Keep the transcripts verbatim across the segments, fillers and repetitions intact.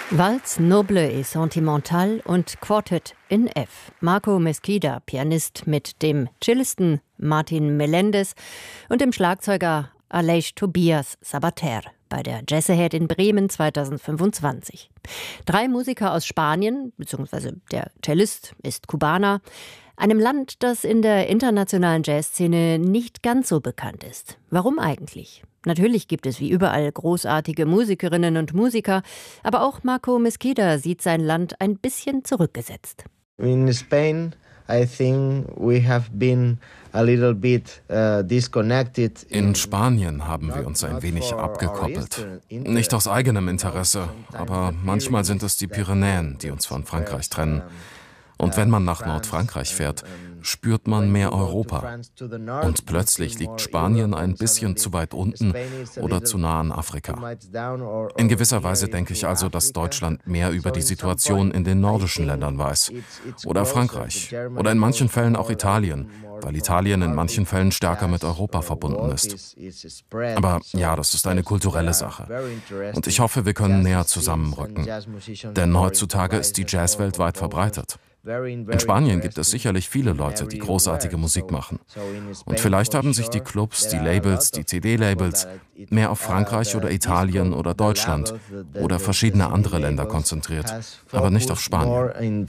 Valse noble et sentimental und Quartet in F. Marco Mesquida, Pianist mit dem Cellisten Martin Melendez und dem Schlagzeuger Aleix Tobias Sabater bei der Jazz Ahead in Bremen zweitausendfünfundzwanzig. Drei Musiker aus Spanien, beziehungsweise der Cellist ist Kubaner, einem Land, das in der internationalen Jazzszene nicht ganz so bekannt ist. Warum eigentlich? Natürlich gibt es wie überall großartige Musikerinnen und Musiker, aber auch Marco Mesquida sieht sein Land ein bisschen zurückgesetzt. In Spain, I think we have been a little bit uh, disconnected. In Spanien haben wir uns ein wenig abgekoppelt. Nicht aus eigenem Interesse, aber manchmal sind es die Pyrenäen, die uns von Frankreich trennen. Und wenn man nach Nordfrankreich fährt, spürt man mehr Europa. Und plötzlich liegt Spanien ein bisschen zu weit unten oder zu nah an Afrika. In gewisser Weise denke ich also, dass Deutschland mehr über die Situation in den nordischen Ländern weiß. Oder Frankreich. Oder in manchen Fällen auch Italien, weil Italien in manchen Fällen stärker mit Europa verbunden ist. Aber ja, das ist eine kulturelle Sache. Und ich hoffe, wir können näher zusammenrücken. Denn heutzutage ist die Jazzwelt weit verbreitet. In Spanien gibt es sicherlich viele Leute, die großartige Musik machen. Und vielleicht haben sich die Clubs, die Labels, die C D-Labels mehr auf Frankreich oder Italien oder Deutschland oder verschiedene andere Länder konzentriert, aber nicht auf Spanien.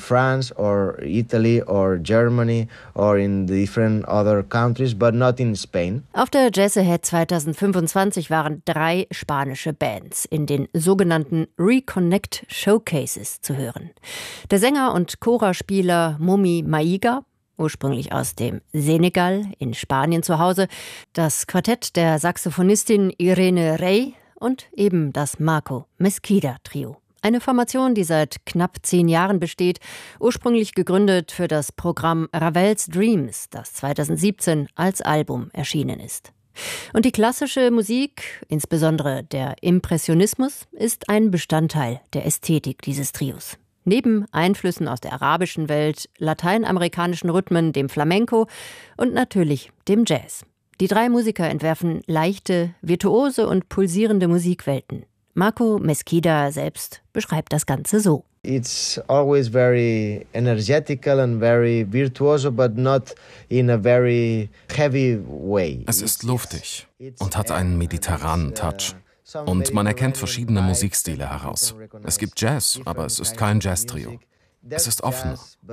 Auf der Jazz Ahead zweitausendfünfundzwanzig waren drei spanische Bands in den sogenannten Reconnect Showcases zu hören. Der Sänger und Chorspieler Momi Maiga, ursprünglich aus dem Senegal in Spanien zu Hause, das Quartett der Saxophonistin Irene Rey und eben das Marco Mesquida Trio. Eine Formation, die seit knapp zehn Jahren besteht, ursprünglich gegründet für das Programm Ravel's Dreams, das zweitausendsiebzehn als Album erschienen ist. Und die klassische Musik, insbesondere der Impressionismus, ist ein Bestandteil der Ästhetik dieses Trios. Neben Einflüssen aus der arabischen Welt, lateinamerikanischen Rhythmen, dem Flamenco und natürlich dem Jazz. Die drei Musiker entwerfen leichte, virtuose und pulsierende Musikwelten. Marco Mesquida selbst beschreibt das Ganze so. It's always very energetical and very virtuoso, but not in a very heavy way. Es ist luftig und hat einen mediterranen Touch. Und man erkennt verschiedene Musikstile heraus. Es gibt Jazz, aber es ist kein Jazz-Trio. Es ist offener.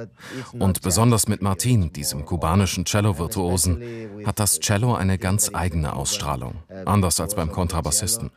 Und besonders mit Martin, diesem kubanischen Cello-Virtuosen, hat das Cello eine ganz eigene Ausstrahlung, anders als beim Kontrabassisten.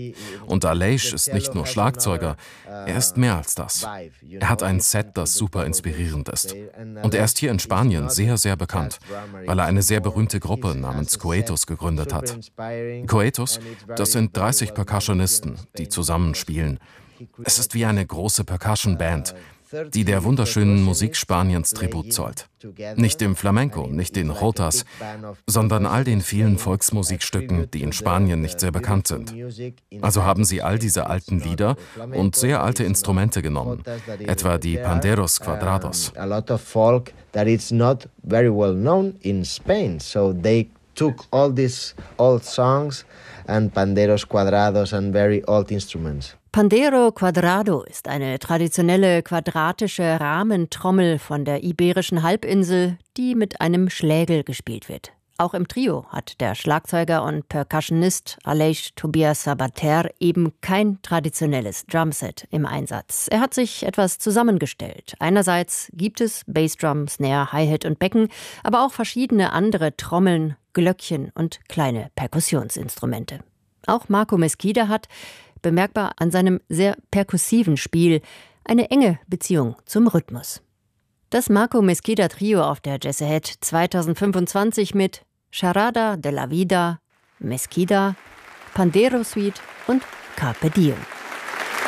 Und Aleix ist nicht nur Schlagzeuger, er ist mehr als das. Er hat ein Set, das super inspirierend ist. Und er ist hier in Spanien sehr, sehr bekannt, weil er eine sehr berühmte Gruppe namens Coetus gegründet hat. Coetus, das sind dreißig Percussionisten, die zusammen spielen. Es ist wie eine große Percussion-Band, die der wunderschönen Musik Spaniens Tribut zollt. Nicht dem Flamenco, nicht den Jotas, sondern all den vielen Volksmusikstücken, die in Spanien nicht sehr bekannt sind. Also haben sie all diese alten Lieder und sehr alte Instrumente genommen, etwa die Panderos Cuadrados. A lot of folk that is not very well known in Spain, so they took all these old songs and panderos cuadrados and very old instruments. Pandero Cuadrado ist eine traditionelle quadratische Rahmentrommel von der Iberischen Halbinsel, die mit einem Schlägel gespielt wird. Auch im Trio hat der Schlagzeuger und Percussionist Aleix Tobias Sabater eben kein traditionelles Drumset im Einsatz. Er hat sich etwas zusammengestellt. Einerseits gibt es Bassdrum, Snare, Hi-Hat und Becken, aber auch verschiedene andere Trommeln, Glöckchen und kleine Perkussionsinstrumente. Auch Marco Mesquida hat, bemerkbar an seinem sehr perkussiven Spiel, eine enge Beziehung zum Rhythmus. Das Marco Mesquida Trio auf der Jazz Ahead zweitausendfünfundzwanzig mit Charada de la Vida, Mesquida, Pandero Suite und Carpe Diem.